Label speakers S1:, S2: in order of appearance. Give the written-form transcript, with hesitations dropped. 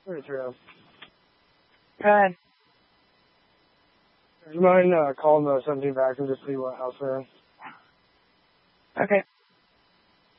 S1: Pretty true.
S2: Go ahead.
S1: Do you mind calling the 17 back and just see what house they're in?
S2: Okay.